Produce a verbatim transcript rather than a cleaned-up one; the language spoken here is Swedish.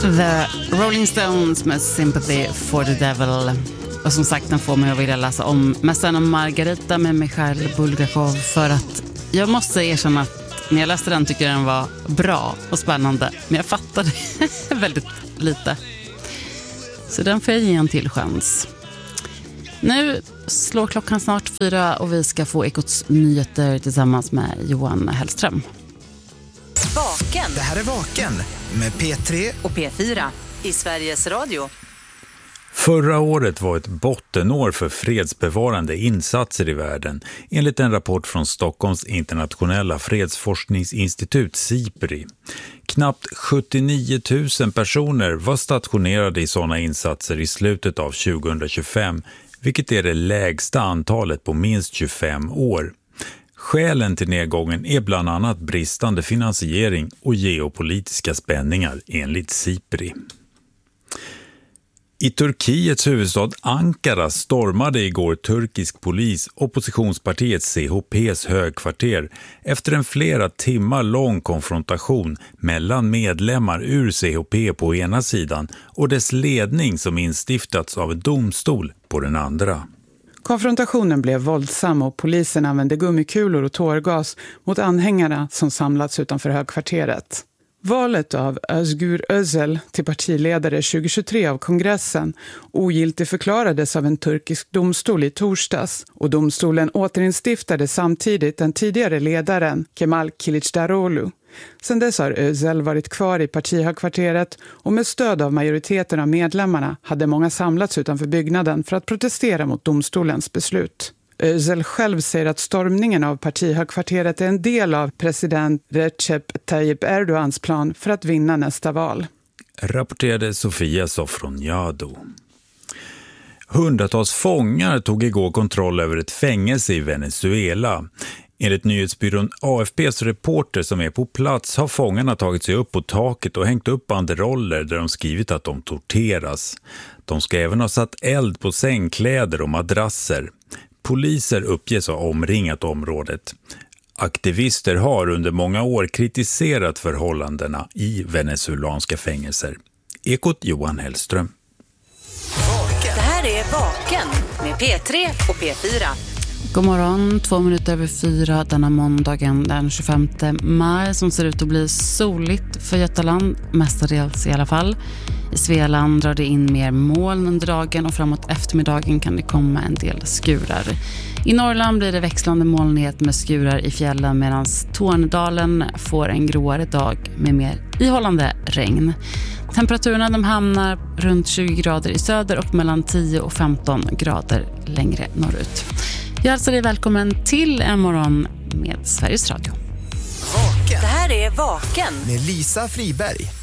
The Rolling Stones med Sympathy for the Devil. Och som sagt, den får mig att vilja läsa om Mästaren och Margarita med Mikhail Bulgakov, för att jag måste erkänna att när jag läste den tycker jag den var bra och spännande, men jag fattade väldigt lite. Så den får jag ge en till chans. Nu slår klockan snart fyra och vi ska få Ekots nyheter tillsammans med Johan Hellström. Vaken. Det här är Vaken med P tre och P fyra i Sveriges Radio. Förra året var ett bottenår för fredsbevarande insatser i världen, enligt en rapport från Stockholms internationella fredsforskningsinstitut SIPRI. Knappt sjuttionio tusen personer var stationerade i sådana insatser i slutet av tjugohundratjugofem, vilket är det lägsta antalet på minst tjugofem år. Skälen till nedgången är bland annat bristande finansiering och geopolitiska spänningar, enligt SIPRI. I Turkiets huvudstad Ankara stormade igår turkisk polis oppositionspartiet C H P:s högkvarter efter en flera timmar lång konfrontation mellan medlemmar ur C H P på ena sidan och dess ledning som instiftats av en domstol på den andra. Konfrontationen blev våldsam och polisen använde gummikulor och tårgas mot anhängarna som samlats utanför högkvarteret. Valet av Özgür Özel till partiledare tjugohundratjugotre av kongressen ogiltigt förklarades av en turkisk domstol i torsdags, och domstolen återinstiftade samtidigt den tidigare ledaren Kemal Kılıçdaroğlu. Sedan dess har Özel varit kvar i partihögkvarteret och med stöd av majoriteten av medlemmarna hade många samlats utanför byggnaden för att protestera mot domstolens beslut. Özel själv säger att stormningen av partihögkvarteret är en del av president Recep Tayyip Erdogans plan för att vinna nästa val. Rapporterade Sofia Sofroniado. Hundratals fångar tog igår kontroll över ett fängelse i Venezuela. Enligt nyhetsbyrån A F P:s reporter som är på plats har fångarna tagit sig upp på taket och hängt upp banderoller där de skrivit att de torteras. De ska även ha satt eld på sängkläder och madrasser. Poliser uppges ha omringat området. Aktivister har under många år kritiserat förhållandena i venezuelanska fängelser. Ekot Johan Hellström. Det här är Vaken med P tre och P fyra. God morgon, två minuter över fyra denna måndagen den tjugofemte maj, som ser ut att bli soligt för Götaland, mestadels i alla fall. I Svealand drar det in mer moln under dagen och framåt eftermiddagen kan det komma en del skurar. I Norrland blir det växlande molnighet med skurar i fjällen, medan Tornedalen får en gråare dag med mer ihållande regn. Temperaturerna de hamnar runt tjugo grader i söder och mellan tio och femton grader längre norrut. Jag hälsar dig välkommen till en morgon med Sveriges Radio. Vaken. Det här är Vaken med Lisa Friberg.